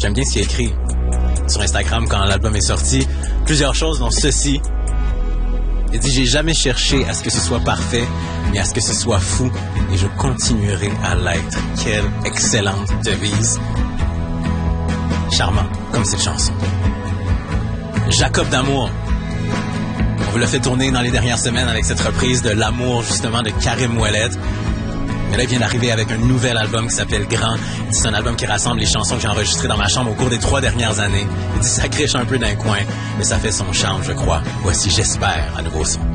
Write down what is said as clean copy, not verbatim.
J'aime bien ce qu'il a écrit sur Instagram quand l'album est sorti. Plusieurs choses, dont ceci. Il dit « J'ai jamais cherché à ce que ce soit parfait, mais à ce que ce soit fou, et je continuerai à l'être. » Quelle excellente devise. Charmant, comme cette chanson. Jacob d'amour. On vous l'a fait tourner dans les dernières semaines avec cette reprise de L'amour, justement, de Karim Ouellet. Mais là, il vient d'arriver avec un nouvel album qui s'appelle Grand. C'est un album qui rassemble les chansons que j'ai enregistrées dans ma chambre au cours des 3 dernières années. Il dit ça griche un peu d'un coin, mais ça fait son charme, je crois. Voici J'espère, à nouveau son.